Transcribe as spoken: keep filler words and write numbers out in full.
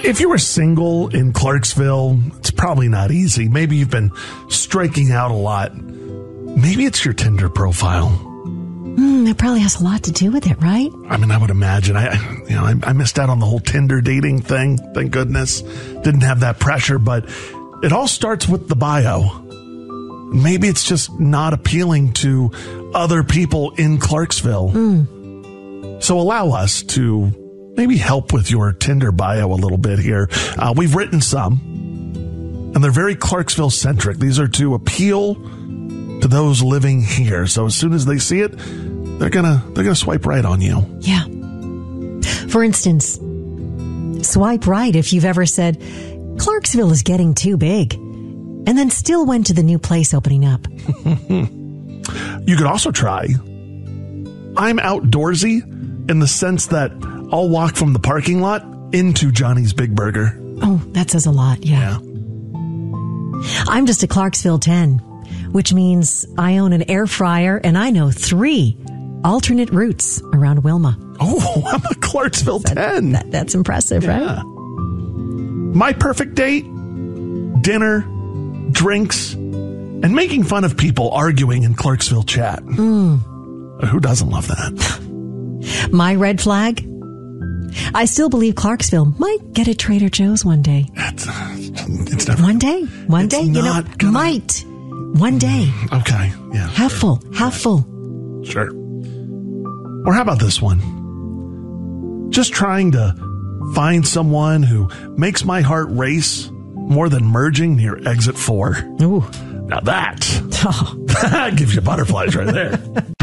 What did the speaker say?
If you were single in Clarksville, it's probably not easy. Maybe you've been striking out a lot. Maybe it's your Tinder profile. Mm, that probably has a lot to do with it, right? I mean, I would imagine. I, you know, I, I missed out on the whole Tinder dating thing. Thank goodness. Didn't have that pressure, but it all starts with the bio. Maybe it's just not appealing to other people in Clarksville. Mm. So allow us to maybe help with your Tinder bio a little bit here. Uh, we've written some, and they're very Clarksville centric. These are to appeal to those living here. So as soon as they see it, they're gonna they're gonna swipe right on you. Yeah. For instance, swipe right if you've ever said, Clarksville is getting too big, and then still went to the new place opening up. You could also try, I'm outdoorsy in the sense that I'll walk from the parking lot into Johnny's Big Burger. Oh, that says a lot, yeah. yeah. I'm just a Clarksville ten, which means I own an air fryer and I know three alternate routes around Wilma. Oh, I'm a Clarksville that, ten. That, that's impressive, yeah. right? My perfect date, dinner, drinks, and making fun of people arguing in Clarksville chat. Mm. Who doesn't love that? My red flag? I still believe Clarksville might get a Trader Joe's one day. It's, it's never. One day? One it's day? You know, gonna... might. One day. Okay. Yeah. Half sure. full. Half full. Sure. Or how about this one? Just trying to find someone who makes my heart race more than merging near exit four. Ooh. Now that, Oh. that gives you butterflies right there.